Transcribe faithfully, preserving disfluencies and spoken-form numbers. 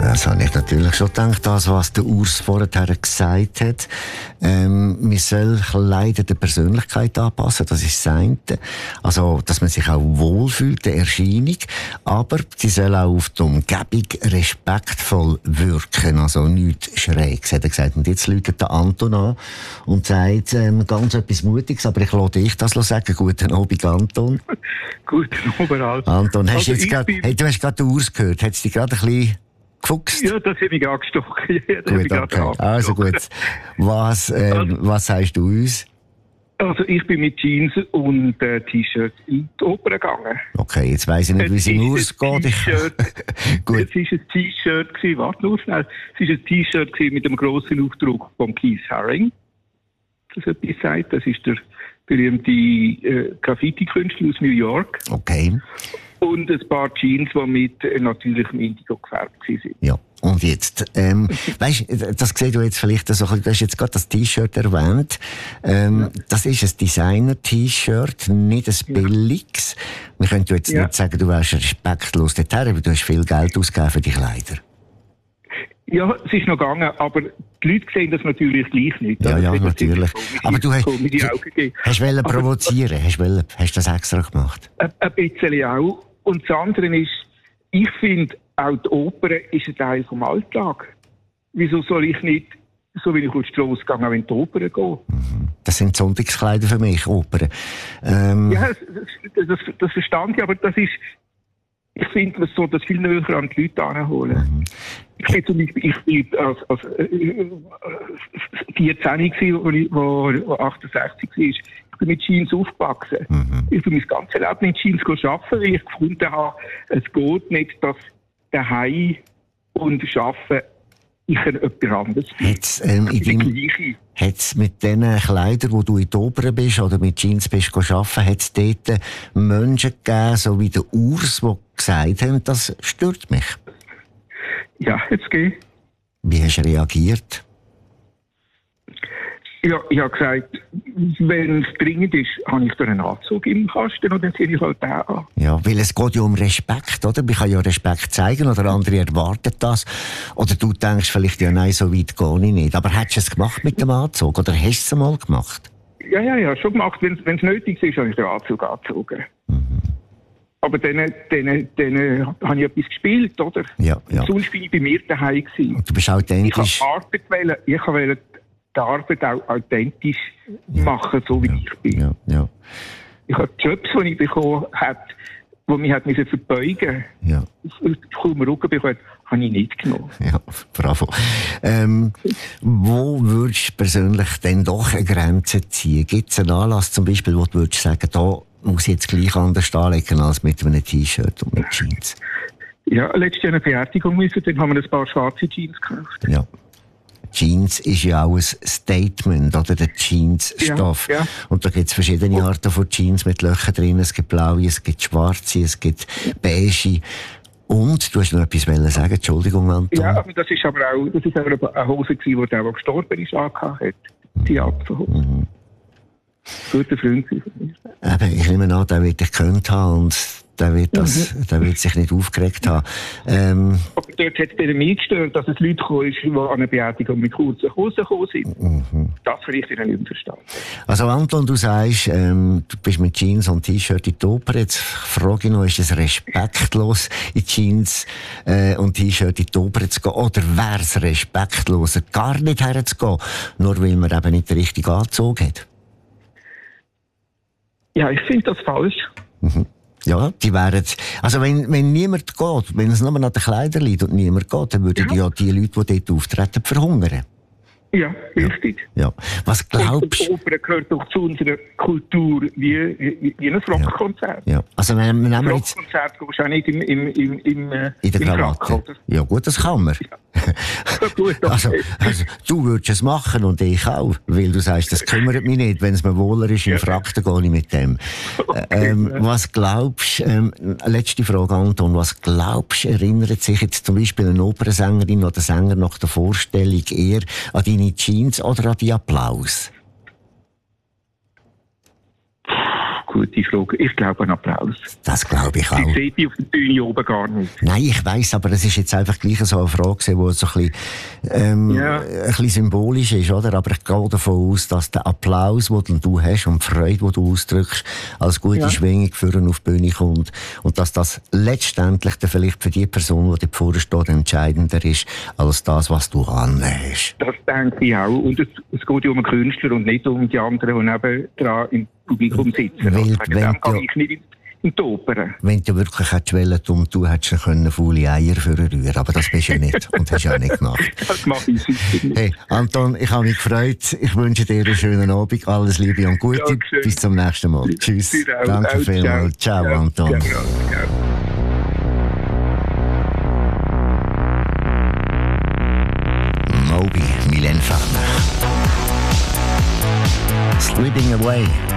Das habe ich natürlich schon gedacht, das, was der Urs vorher gesagt hat. Ähm, man soll Kleider der Persönlichkeit anpassen, das ist das eine. Also, dass man sich auch wohlfühlt, der Erscheinung. Aber sie soll auch auf die Umgebung respektvoll wirken, also nichts Schräges, hat er gesagt. Und jetzt läutet der Anton an und sagt ähm, ganz etwas Mutiges, aber ich lasse dich das sagen. Guten Abend, Anton. Guten Abend, Alf. Anton, hast Also jetzt grad, hey, du hast gerade den Urs gehört. Hat es dich gerade ein bisschen gefuchst? Ja, das habe ich angestochen. Ja, das gut, okay. Also gut. Was, ähm, also, was sagst du uns? Also ich bin mit Jeans und äh, T-Shirt in die Oper gegangen. Okay, jetzt weiss ich nicht, wie es im Urs geht. Gut. Es war ein T-Shirt, warte nur schnell, es war ein T-Shirt mit einem grossen Aufdruck von Keith Haring. Das etwas sagt, das ist der berühmte äh, Graffiti-Künstler aus New York. Okay. Und ein paar Jeans, die mit äh, natürlichem Indigo gefärbt waren. Ja. Und jetzt, ähm, weißt, das siehst du jetzt vielleicht so, du hast jetzt gerade das T-Shirt erwähnt. Ähm, ja. Das ist ein Designer-T-Shirt, nicht ein billiges. Wir können jetzt ja. nicht sagen, du wärst respektlos dorthin, aber du hast viel Geld ausgegeben für die Kleider. Ja, es ist noch gegangen, aber die Leute sehen das natürlich gleich nicht. Ja, ja, natürlich. Aber du hast, du, hast wollen provozieren, hast, wollen, hast das extra gemacht? Ein, ein bisschen auch. Und das andere ist, ich finde, auch die Oper ist ein Teil vom Alltag. Wieso soll ich nicht, so wie ich auf die Strasse gehe, auch in die Oper gehen? Das sind Sonntagskleider für mich, Opern. Ähm. Ja, das, das, das verstand ich, aber das ist, ich finde, man soll das viel näher an die Leute anholen. Mhm. Ich bin zum Beispiel, ich bin als, als äh, vierzehn, wo ich, wo, wo achtundsechzig war. Ich bin mit Jeans aufgewachsen. Mhm. Ich bin mein ganzes Leben mit Jeans arbeiten, weil ich gefunden habe, es geht nicht, dass daheim und arbeiten ich etwas anderes bin. Hat's, ähm, hat's mit den Kleidern, wo du in die Oper bist oder mit Jeans bist arbeiten, hat es dort Menschen gegeben, so wie der Urs, die gesagt haben, das stört mich? Ja, jetzt geht. Wie hast du reagiert? Ja, ich habe gesagt, wenn es dringend ist, habe ich da einen Anzug im Kasten und dann ziehe ich halt den an. Ja, weil es geht ja um Respekt, oder? Man kann ja Respekt zeigen oder andere erwarten das. Oder du denkst vielleicht, ja nein, so weit gehe ich nicht. Aber hast du es gemacht mit dem Anzug oder hast du es einmal gemacht? Ja, ja, ja, schon gemacht. Wenn es nötig ist, habe ich den Anzug angezogen. Mhm. Aber dann, dann, dann habe ich etwas gespielt, oder? Ja, ja. Sonst bin ich bei mir daheim gewesen. Und du bist authentisch. Ich habe Arbeit wählen, ich wollte die Arbeit auch authentisch ja. machen, so wie ja. ich bin. Ja, ja. Ich habe Jobs, die ich bekommen habe, die mich hat müssen verbeugen ja. mussten. Ich kaum Rücken bekommen, habe ich nicht genommen. Ja, bravo. Ähm, wo würdest du persönlich denn doch eine Grenze ziehen? Gibt es einen Anlass zum Beispiel, wo du würdest sagen, da muss ich jetzt gleich anders anlegen als mit einem T-Shirt und mit Jeans? Ja, letztes Jahr eine Beerdigung müssen, dann haben wir ein paar schwarze Jeans gekauft. Ja. Jeans ist ja auch ein Statement, oder? Der Jeansstoff. Ja, ja. Und da gibt es verschiedene Arten von Jeans mit Löchern drin. Es gibt blaue, es gibt schwarze, es gibt beige. Und, du hast noch etwas wollen sagen, Entschuldigung, Anton. Ja, aber das ist aber auch, das ist aber eine Hose gewesen, die der, der gestorben ist, angehabt hat. Die Apfelhose. Mhm. Guter Freund von mir. Eben, ich nehme an, der wird dich gekannt haben und der wird, das, mhm. der wird sich nicht aufgeregt haben. Ähm, Aber dort hat es mich gestört, dass es Leute gekommen sind, die an einer Beerdigung mit kurzen Hosen gekommen sind. Mhm. Das vielleicht ich nicht verstanden. Also Anton, du sagst, ähm, du bist mit Jeans und T-Shirt in die Oper. Jetzt frage ich noch, ist es respektlos, in Jeans äh, und T-Shirt in die Oper zu gehen? Oder wäre es respektloser, gar nicht herzugehen, nur weil man eben nicht den richtigen Anzug hat? Ja, ich finde das falsch. Mhm. Ja, die wären, also wenn, wenn niemand geht, wenn es nur an den Kleidern liegt und niemand geht, dann würden ja, ja die Leute, die dort auftreten, verhungern. Ja, richtig. Ja. Ja. Was glaubst du? Oper gehört doch zu unserer Kultur wie, wie, wie ein Rockkonzert. Ja. Ja. Also wenn, wenn ein jetzt Rockkonzert gehst du auch nicht im, im, im, im, äh, in der im Krawatte. Frack, oder? Ja gut, das kann man. Ja. Ja, gut, okay. also, also du würdest es machen und ich auch, weil du sagst, das kümmert mich nicht, wenn es mir wohler ist im ja. Frack, dann gehe ich mit dem. Okay, ähm, ja. Was glaubst du, ähm, letzte Frage Anton, was glaubst du, erinnert sich jetzt zum Beispiel eine Opernsängerin oder Sänger nach der Vorstellung eher an deine Jeans oder an die Applaus? gute Schluck. Ich glaube an Applaus. Das glaube ich auch. Ich sehe die auf der Bühne oben gar nicht. Nein, ich weiss, aber es ist jetzt einfach gleich so eine Frage, die so ein bisschen, ähm, Ja. ein bisschen symbolisch ist, oder? Aber ich gehe davon aus, dass der Applaus, den du hast und die Freude, die du ausdrückst, als gute Ja. Schwingung für ihn auf die Bühne kommt. Und dass das letztendlich dann vielleicht für die Person, die dir vorne steht, entscheidender ist, als das, was du anhast. Das denke ich auch. Und es, es geht ja um den Künstler und nicht um die anderen, die nebendran im Publikum sitzen. Weil- Also, wegen wenn dem kann du- ich nicht in, in die Oper. Wenn du wirklich hättest wollen, dumm tun, hättest du können faule Eier für rühren. Aber das bist du ja nicht. Und hast ja auch nicht gemacht. Das mache ich sicher nicht. Hey, Anton, ich habe mich gefreut. Ich wünsche dir einen schönen Abend. Alles Liebe und Gute. Dankeschön. Bis zum nächsten Mal. Tschüss. Dir auch. Danke Auch, vielmals. Ciao, Ciao. Anton. Ciao. Ciao. Moby, Mylène Farmer. Slipping away.